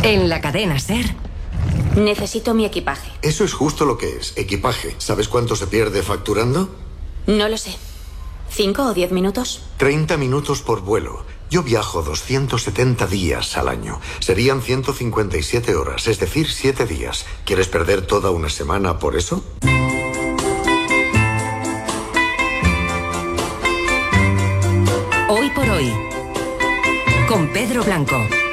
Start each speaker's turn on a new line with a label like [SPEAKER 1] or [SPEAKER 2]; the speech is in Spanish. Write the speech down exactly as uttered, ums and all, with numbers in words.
[SPEAKER 1] En la cadena SER.
[SPEAKER 2] Necesito mi equipaje.
[SPEAKER 3] Eso es justo lo que es, equipaje. ¿Sabes cuánto se pierde facturando?
[SPEAKER 2] No lo sé. ¿Cinco o diez minutos?
[SPEAKER 3] treinta minutos por vuelo. Yo viajo doscientos setenta días al año. Serían ciento cincuenta y siete horas, es decir, siete días. ¿Quieres perder toda una semana por eso?
[SPEAKER 1] Hoy por hoy, con Pedro Blanco.